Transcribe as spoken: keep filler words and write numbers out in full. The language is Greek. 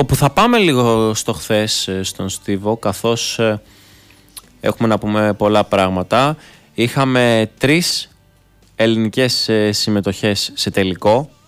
όπου θα πάμε λίγο στο χθες στον Στίβο, καθώς ε, έχουμε να πούμε πολλά πράγματα. Είχαμε τρεις ελληνικές ε, συμμετοχές σε τελικό.